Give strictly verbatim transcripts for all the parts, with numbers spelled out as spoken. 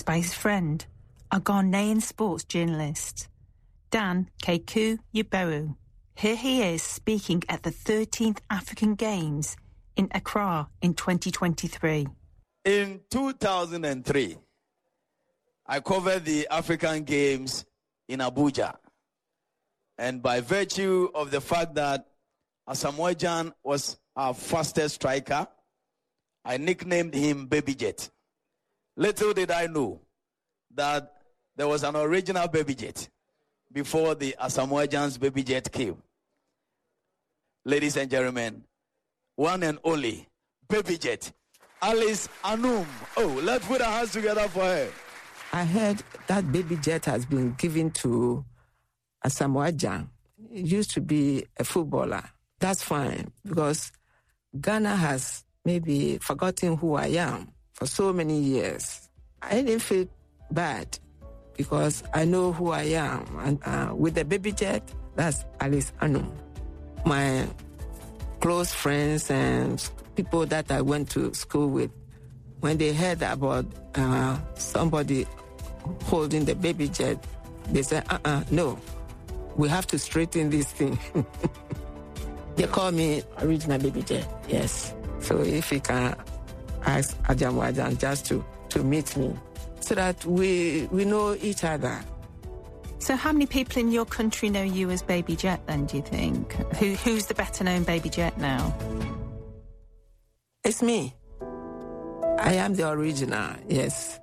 by his friend, a Ghanaian sports journalist, Dan Keku Yeboah. Here he is speaking at the thirteenth African Games in Accra in twenty twenty-three. In two thousand three, I covered the African Games in Abuja. And by virtue of the fact that Asamoah Gyan was our fastest striker, I nicknamed him Baby Jet. Little did I know that there was an original Baby Jet before the Asamoah Gyan's Baby Jet came. Ladies and gentlemen, one and only Baby Jet, Alice Anum. Oh, let's put our hands together for her. I heard that Baby Jet has been given to Asamoah Gyan. He used to be a footballer. That's fine, because Ghana has maybe forgotten who I am for so many years. I didn't feel bad because I know who I am. And uh, with the Baby Jet, that's Alice Anum. My close friends and people that I went to school with, when they heard about uh, somebody holding the Baby Jet, they said, uh-uh, no, we have to straighten this thing. They call me original Baby Jet, yes. So if you can ask Asamoah Gyan just to, to meet me, so that we we know each other. So how many people in your country know you as Baby Jet then, do you think? Who Who's the better known Baby Jet now? It's me. I am the original, yes.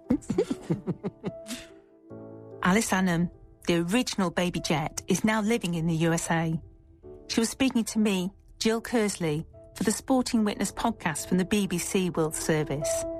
Alice Anum, the original Baby Jet, is now living in the U S A. She was speaking to me, Jill Kersley, for the Sporting Witness podcast from the B B C World Service.